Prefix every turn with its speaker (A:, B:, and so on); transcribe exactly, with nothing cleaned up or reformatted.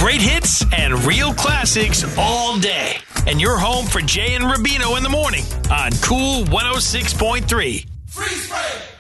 A: Great hits and real classics all day. And you're home for Jay and Rubino in the morning on Cool one oh six point three.
B: Freeze frame!